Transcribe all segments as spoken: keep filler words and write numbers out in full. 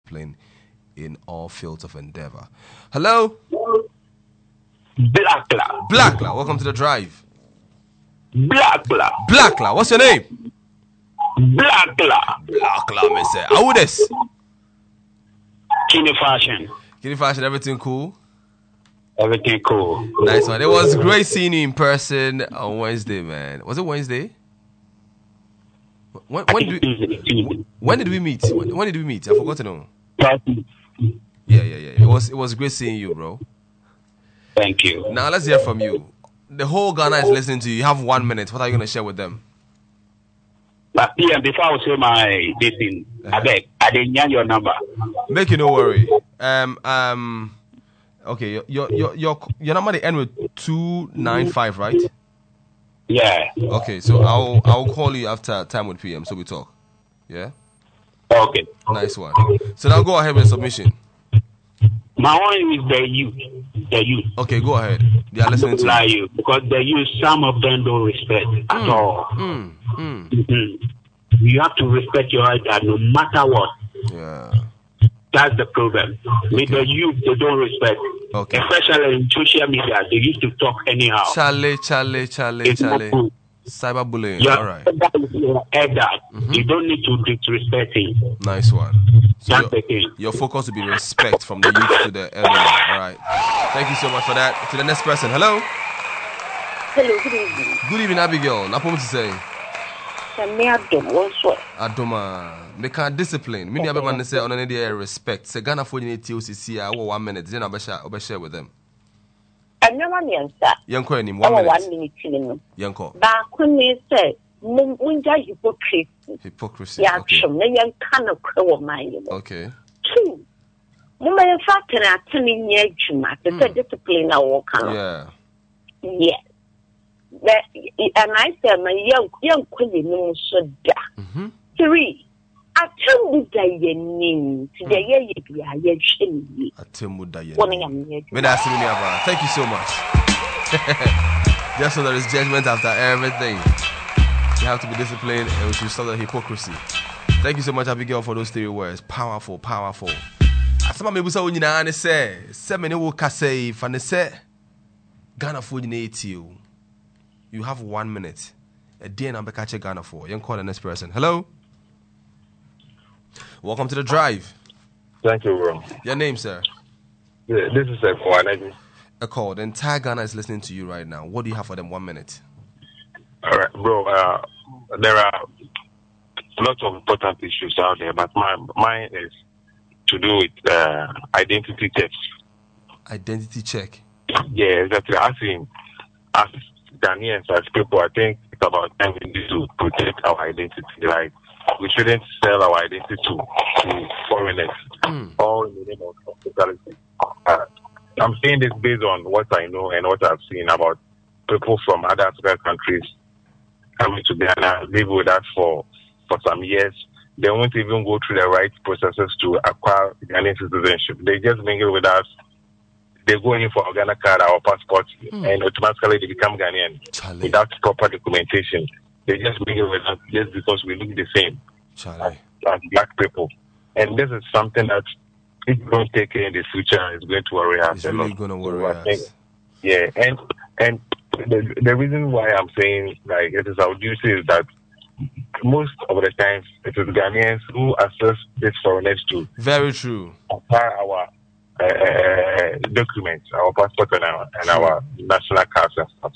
discipline in all fields of endeavor. Hello? Blackla. Blackla, welcome to the drive. Blackla. Blackla, what's your name? Blackla. Blackla, me say. How this? Kini Fashion. Kini Fashion, everything cool? Everything cool. Nice one. It was great seeing you in person on Wednesday, man. Was it Wednesday? When, when, did, we, when did we meet? When, when did we meet? I forgot to know. Yeah, yeah, yeah. It was it was great seeing you, bro. Thank you. Now let's hear from you. The whole Ghana is listening to you. You have one minute. What are you going to share with them? But P M, before I say my this thing, uh-huh. I beg, I didn't get your number. Make you no worry. Um, um, okay, your your your your, your number they end with two nine five, right? Yeah. Okay, so I'll I'll call you after time with P M, so we talk. Yeah. Okay. Nice one. So now go ahead with the submission. My one is the youth. The youth. Okay, go ahead. They are listening to lie you. you because the youth, some of them don't respect mm, at all. Mm, mm. Mm-hmm. You have to respect your elder no matter what. Yeah. That's the problem. Okay. With the youth, they don't respect. Okay. Especially in social media, they used to talk anyhow. Charlie, Charlie, Charlie, it's Charlie. Cyberbullying. Yeah, all right. Your elder, mm-hmm. You don't need to disrespect him. Nice one. So That's your, the thing. Your focus will be respect from the youth to the elderly. All right. Thank you so much for that. To the next person. Hello. Hello. Good evening. Good evening, Abigail. Nothing to say. Adoma, me can't discipline. Me never man say on any day respect. Say Ghana for you T O C C. I want one minute. Then I'll share. I'll share with them. I never mean sir. Yanko any one minute. One minute. Yanko. But couldn't say munja hypocrisy. Hypocrisy. Yeah, sure. Me yan kind of crow mind. Okay. Two. Mama, in fact, can I tell you near Juma? The discipline I walk on. Yeah. Yes. And I said, my young young queen, no so da. Three. I tell you that your name today, you be a year chin. I tell you that your name. Thank you so much. Just so there is judgment after everything. You have to be disciplined and we should stop the hypocrisy. Thank you so much, Abigail, for those three words. Powerful, powerful. Some people say, you know, say, seven will say, if I say, Ghana food in eighty. You have one minute. A day and I'm back at Ghana for. You can call the next person. Hello? Welcome to the drive. Thank you, bro. Your name, sir? Yeah, this is Eko. Eko, the entire Ghana is listening to you right now. What do you have for them? One minute. All right, bro. Uh, there are lots of important issues out there, but my, mine is to do with uh, identity checks. Identity check? Yeah, exactly. I think as Ghanaians, as people, I think it's about time we need to protect our identity. Like, we shouldn't sell our identity to, to foreigners, mm. all in the name of hospitality. Uh, I'm saying this based on what I know and what I've seen about people from other African countries coming to Ghana, live with us for, for some years. They won't even go through the right processes to acquire Ghanaian citizenship. They just mingle with us. They go in for a Ghana card, our passport, mm. and automatically they become Ghanaian Charlie. Without proper documentation. They just mingle with us just because we look the same as, as black people. And this is something that, if we don't take care in the future, is going to worry us. It's really going to worry so us. Think, yeah, and and the, the reason why I'm saying like it is our duty is that most of the times it is Ghanaians who access these foreigners to. Very true. Acquire our uh, documents, our passport, and our and our national cards and stuff.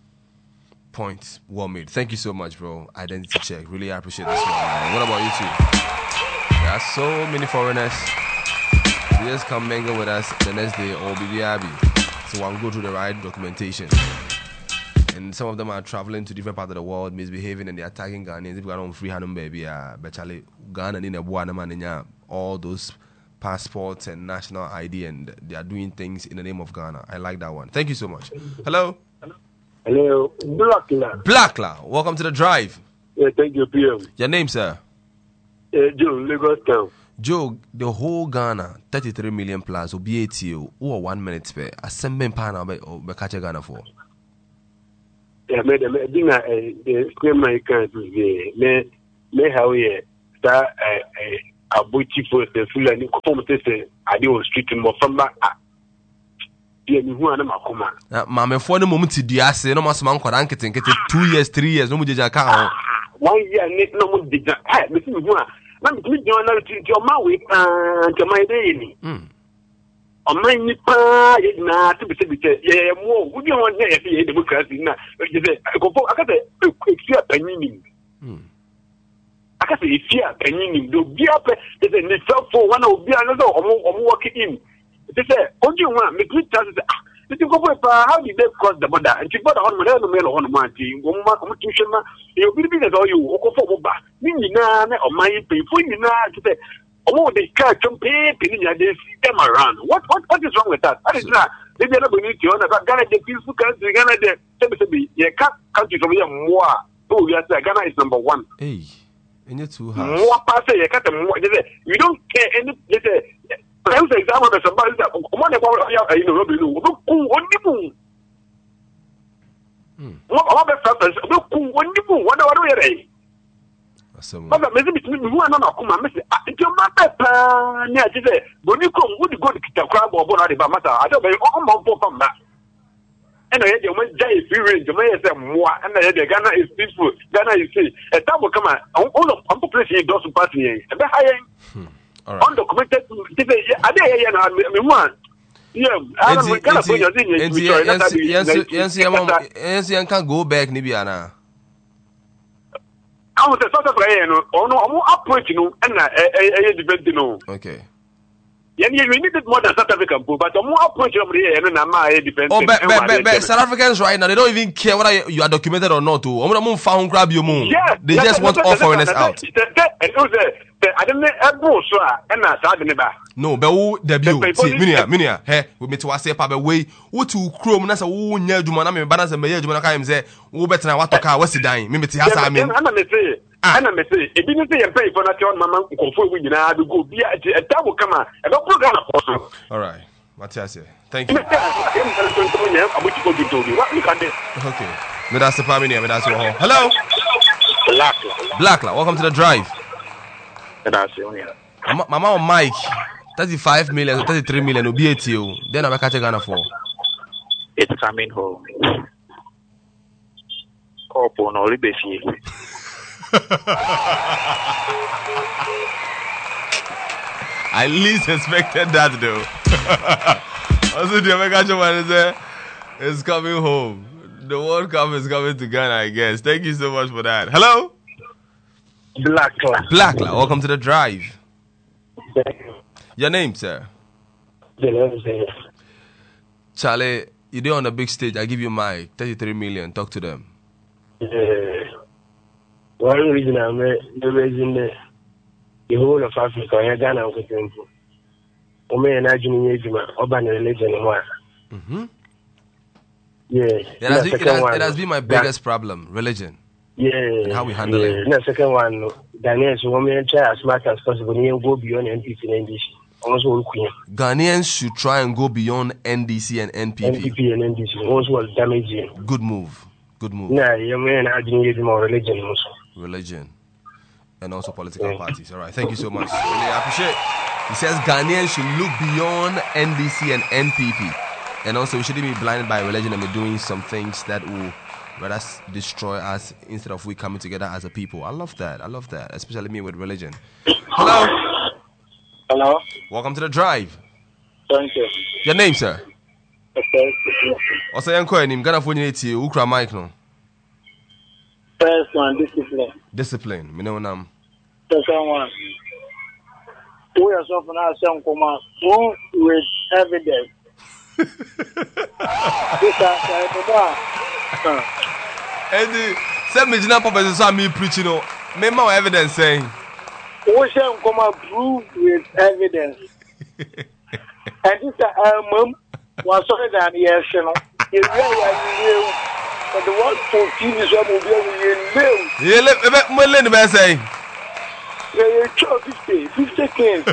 Point well made. Thank you so much, bro. Identity check. Really appreciate this one, man. What about you two? There are so many foreigners. They just come mingle with us the next day or be happy. So I'll go through the right documentation. And some of them are traveling to different parts of the world, misbehaving, and they're attacking Ghanaians. If we don't free hand baby, uh, Bechale, Ghana in a man, all those passports and national I D, and they are doing things in the name of Ghana. I like that one. Thank you so much. Hello. Hello, Blackla. Blackla, welcome to the drive. Yeah, thank you, P M. Your name, sir? Uh, Joe, Lagos Town. Joe, the whole Ghana, thirty-three million plus, will be eighty, or one minute spare. A seven pound or be catch Ghana for. Yeah, madam, I think I scream my country. Me, me, how we start a booty for the full and conform to I do street more from back. Dear me, who are Makuma? Mamma, for the moment, the assay, no mass man could anchor think it two years, three years, no more account. One year, no more did not have Missus Moore. Let me do another to your mouth and to my daily. On my nipa, it's not to be said, yeah, more. Would you want to see democracy now? I go for a quick fear penny. I can say, if you are penny, do be up as a little for one of the another or walking in. They say, oh, you want me to tell you, how did they cross the border? And you got on my own mail on my team, one more competition. You'll be as all you walk for Boba. Nina or my people, you know, to say, oh, they can't compare, they see them around. What what what is wrong with that? That is not. They are not going to own about Ghana, the peaceful country, Ghana, the yeah, country from here more. Oh, yes, Ghana is number one. Hey, and you're too hard. More pass, you don't care any. They say, I was examining somebody that one about you know, look, only moon. What about the look, only moon, what are they? But maybe between who are not come and miss it. Your mother, near today, when you come, would you go to the crab or body by matter? I don't know, all more from that. And I had your man Jay free range, you may say more, and I had the Ghana is peaceful. Ghana is free. A time will come out, all of population does party, and the high. Undocumented, I didn't one. Yeah, I don't know. Yes, yes, can't go back, Nibiana. I was a sort of player, or no, approach, you know, and I depend to know. Okay. Yeah, you needed more than South African, but the more approach of the and I depend. Oh, but South Africans right now, they don't even care whether you are documented or not. I'm going to found grab your moon. Yeah, they just want all foreigners out. I don't know, and I started in back. No, but who debut? Minia, Minia, hey, we meet to us a paper way. What to Chrome, that's a wound, Jumana, Banas and Mayor Jumana, say, who better than what to car, what's he dying? Mimity has I mean, I'm a say, I'm a say, if you didn't say and pay for that, your mamma, conform with you now to go be a double come out, and don't put on a all right, Matthias, thank you. Okay, but that's the family, but that's your home. Hello, Blackla. Blackla, welcome to the drive. Mama on Mike, thirty-five million, thirty-three million will be at you. Then I'm catching Ghana for. It's coming home. Corpo no libefi. I least expected that though. Also, the American man is it's coming home. The World Cup is coming to Ghana, I guess. Thank you so much for that. Hello? Blackla. Blackla, welcome to the drive. Your name, sir? Charlie, you're on the big stage. I give you my thirty-three million. Talk to them. Yeah. One reason I'm the reason the whole of Africa, I Ghana, I'm going to. Ome and I junior urban religion. Mm-hmm. Yeah. It has, been, it, has, it has been my biggest that, problem, religion. Yeah. And how we handle yeah. it. The second one, Daniel, so women try as much as possible to go beyond N P P and N D C. Also, Ghanaians should try and go beyond N D C and N P P. N P P and N D C also damaging. Good move. Good move. Nah, you mean I didn't more religion also. Religion. And also political yeah. parties. All right. Thank you so much. Really appreciate it. He says Ghanaians should look beyond N D C and N P P. And also, we shouldn't be blinded by religion and be doing some things that will rather destroy us instead of we coming together as a people. I love that. I love that. Especially me with religion. Hello. Hello. Welcome to the drive. Thank you. Your name, sir? Okay. What's your name? Ghana for you to Ukra Mike no. First one, discipline. Discipline. Me know nam. Second one. We are so for now some come out with evidence. And send me Jina Papa saw me preaching no. Me more evidence saying. We shall come and prove with evidence. And this album was sorry than yes, you know. It's really but the one for T V show will be able to you live more than the saying. Yeah, fifty, fifty K.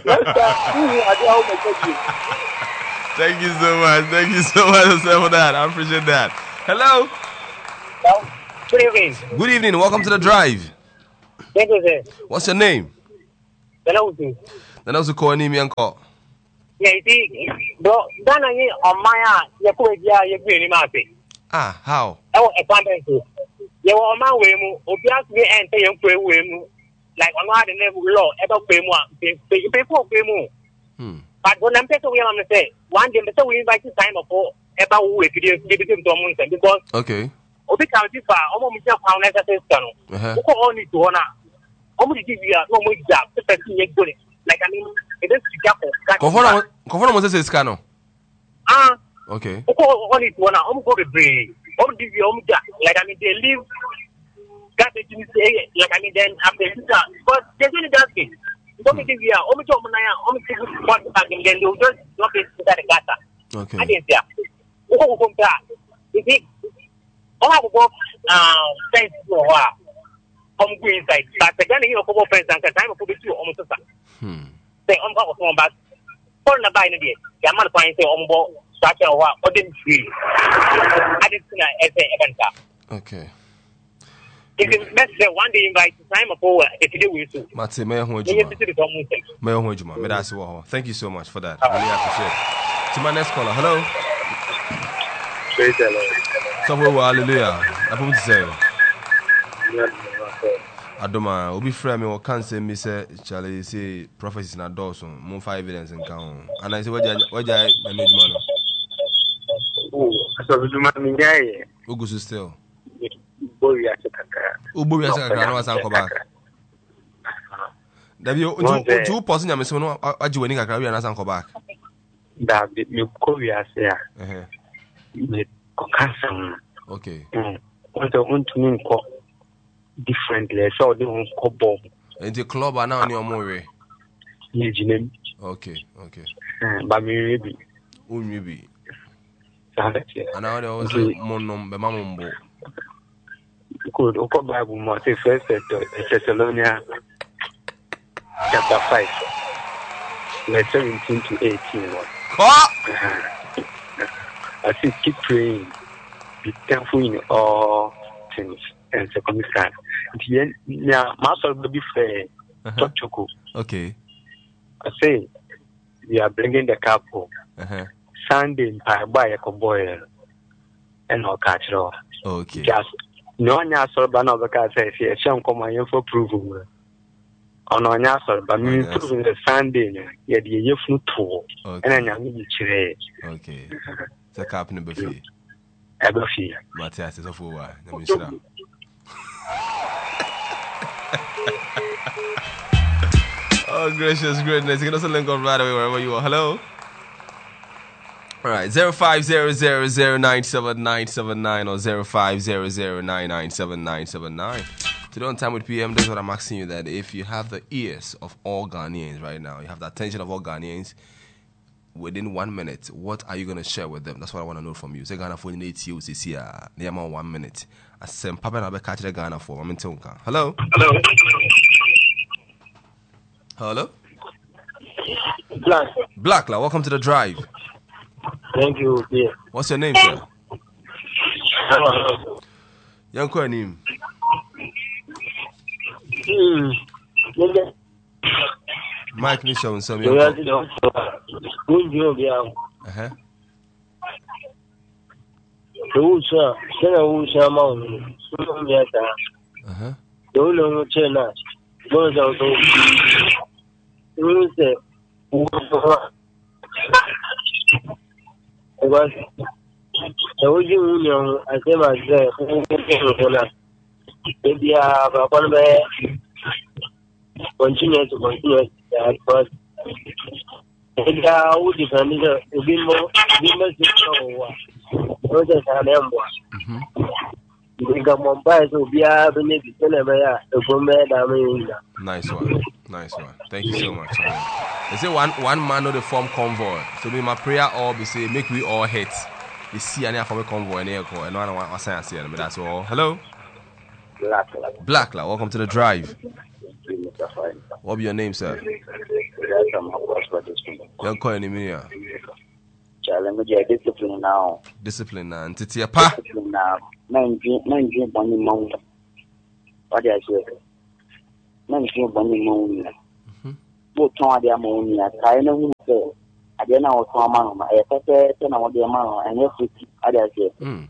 Thank you so much. Thank you so much for that. I appreciate that. Hello. Hello. Good evening. Good evening. Welcome to the drive. Thank you, sir. What's your name? Then I was in. Then I was calling me and call. Yeah, see, bro, then I need on my eye, you put ya, you bring him out. Ah, how? Oh, a content. You are on my way, Obias me and say you pray with me. Like I'm not in the law, ever pay more, pay for pay more. Hmm. But when I'm saying, I'm say, one day, so we invite you time of about who if you give it to someone because. Okay. Obi county far, almost just found as a system. Who only to honor. Almost give you a normal job, the person you good. Like I mean, it is to Conform was a scano. Ah, okay. Only to honor, almost go to brain. Almost give you a job. Like I mean, they live. Got it to say, like I mean, then after that, but there's only that thing. Don't give you a almost open almost take one back and then you just drop it to that gata. Okay. I didn't say, oh, come back. You see, all I go, um, thanks to a while. I'm going inside, but the gun here for friends and time of the two almost. Hmm. Say, I'm going to come back. For the buying again, the amount of points on board, such a while, or didn't free. I didn't see a event. Okay. If it's best that one day invite time of forward, if you do with you. Mate, may I hold you? May I hold you, man? Thank you so much for that. I really appreciate it. To my next caller, hello. Praise the Lord. So, hallelujah. I'm going to say. Adoma, obi frame me or can say me say Charlie say prophecies na Dawson, more five evidence and count. And I say what what I made man. Oh, so we do man me guy. Ugu still. Boy ya sekaka. Ubu ya sekaka no asan ko back. Dabi o two person ya me so no ajiwani kakra wi na asan ko back. Dabi me ko wi ase ya. Eh. Me ko kasam. Okay. Mm. Onto onto me ko differently. So they won't go bomb. And the club are now on your way. Okay, okay. But maybe. Oh, maybe. And now there was a monum, the mamumbo. Good. Open Bible, Matthew first Thessalonians chapter five, verse seventeen to eighteen. I say keep praying, be thankful in all things. And second time, yeah, master will be fair. Okay. I say we are bringing the couple. Uh-huh. Sunday, I buy a cowboy and I'll catch it all. Okay. Just no one else or ban of the car says, yes, I'm coming for approval. On our answer, but me proving the Sunday, yeah, the year flew tour. And I need to okay. The cap in the buffet. A buffet. Matthias is a fool. Let me sit Oh, gracious greatness. You can also link up right away wherever you are. Hello? All right. zero five zero zero zero nine seven nine seven nine or zero five zero zero nine nine seven nine seven nine. Today on Time with P M, this is what I'm asking you, that if you have the ears of all Ghanaians right now, you have the attention of all Ghanaians, within one minute, what are you going to share with them? That's what I want to know from you. Say Ghana for eight years, this year, near one minute. I said, Papa, I'll be catching Ghana for. I'm in Tonka. Hello? Hello? Hello? Black. Black, like, welcome to the drive. Thank you, dear. What's your name, sir? Hello. Young Koy name. Hmm. Mike Nisha and some young. Uh-huh. Uh-huh. Don't know China. Goes out of the was the Union as them as the maybe I have one way continue to continue because I would defend it a bit more, be more what is a number. Nice one, nice one. Thank you so much. They say one one man of the form convoy. So me my prayer all be say make we all hit. You see any from a convoy in here and one one say but that's all. Hello? Black. Black, welcome to the drive. What be your name, sir? You're calling me here. Challenge discipline now. Discipline now. And Titia Pa. Discipline now. Nineteen, nineteen, bunny mount. What do I say? Nineteen, bunny mount. both on the ammonia, I know who I didn't know what man, I said, ten of the amount, and yes, I did. Hm.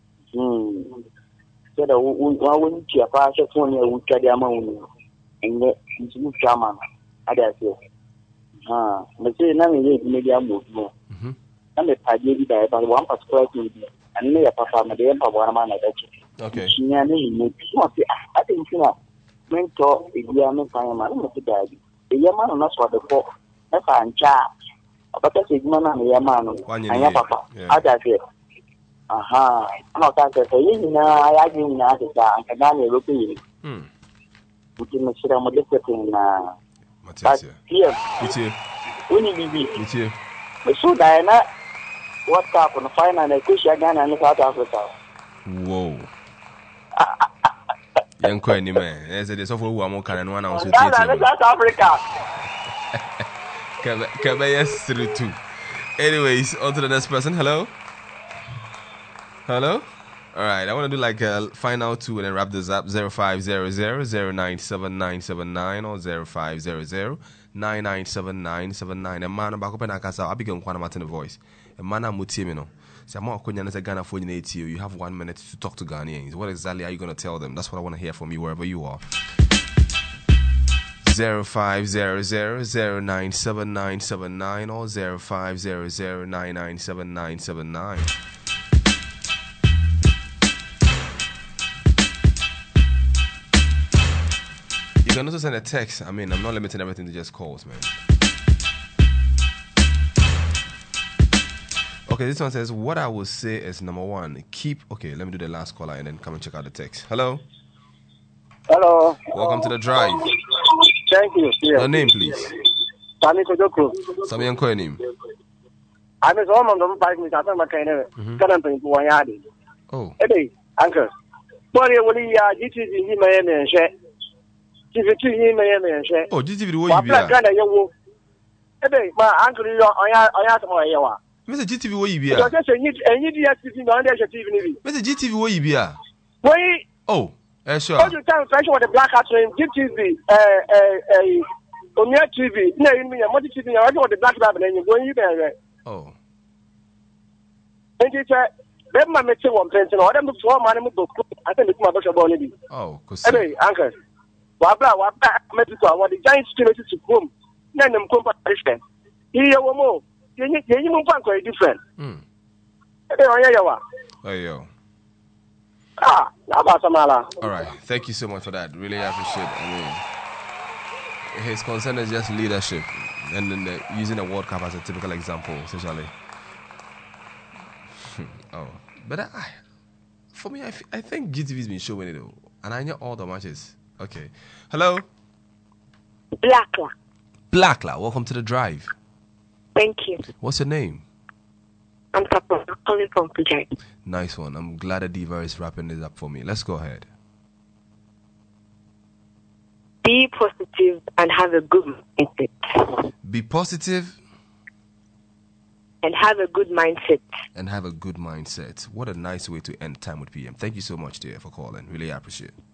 So the one wouldn't cheer past your phone, you would try the ammonia, and yet you shaman, I did. Ah, but say, none of it maybe I move more. And the Pagidi by one particular thing, and me a papa, my dear papa, one man at that. Okay. She knew I think you know, mentor, if you are not fine, man, not to die. The Yaman not what the four, that's a child. But that's a man and Yaman, and your papa. I just said, aha, I'm not that say, you know, I agree in that, and I will be. Hm. We can sit on the discipline now. But here, it's here. When you be it's here. But so Diana, what's up on the final and push again and South Africa? Whoa. Young Quenny man, as it is of who I'm okay and one ounce with South Africa. Yes, through two. Anyways, on to the next person. Hello? Hello? Alright, I want to do like a final two and then wrap this up. zero five zero zero zero nine seven nine seven nine or zero five zero zero nine nine seven nine seven nine. A man back up and I can say, I'll be going to the voice. A man I'm with him. So I'm not going to Ghana for you. You have one minute to talk to Ghanaians. What exactly are you going to tell them? That's what I want to hear from you wherever you are. zero five zero zero zero nine seven nine seven nine or zero five zero zero nine nine seven nine seven nine. You can also send a text. I mean, I'm not limiting everything to just calls, man. Okay, this one says, what I will say is number one, keep... Okay, let me do the last caller and then come and check out the text. Hello? Hello. Welcome to the drive. Thank you. Yeah. Your name, please. Sami Kojoko. Sami Yanko name. I'm a woman of five minutes. I'm a kind of current one yard. Oh. Hey, Uncle. What are you? G T V in Miami and share. G T V in Miami and share. Oh, G T V, what you be? Hey, my uncle, I have my yawa. Mister G T V, what you be? I just need any D S T V on the T V. Mister G T V, what you be? Wait. Oh, uh, sure. All the time, fresh with the black hat in G T V, uh, uh, uh, on your T V. No, you mean a multi T V, I want the black rabbit and you're going there. Oh. And you said, let my make one pension or them before my name book. I think it's my bishop only. Oh, because. Hey, Uncle. Wabla, wabla, Mexico, what the giant spirit to come. None them comparison. Here, one more. You need to move on quite different. Hmm. Hey, oh, Hey, yo. Ah, Samala. All right. Thank you so much for that. Really appreciate it. I mean, his concern is just leadership and then the, using the World Cup as a typical example, essentially. Oh. But I, for me, I, f- I think G T V's been showing it, though. And I know all the matches. Okay. Hello? Blackla. Blackla. Welcome to the drive. Thank you. What's your name? I'm Papa. I'm calling from Pujai. Nice one. I'm glad that Diva is wrapping this up for me. Let's go ahead. Be positive and have a good mindset. Be positive. And have a good mindset. And have a good mindset. What a nice way to end time with P M. Thank you so much, dear, for calling. Really appreciate it.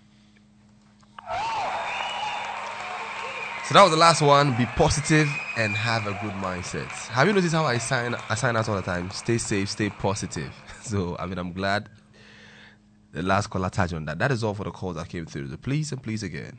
So that was the last one. Be positive and have a good mindset. Have you noticed how I sign I sign out all the time? Stay safe, stay positive. So, I mean, I'm glad the last caller touched on that. That is all for the calls that came through. So please and please again.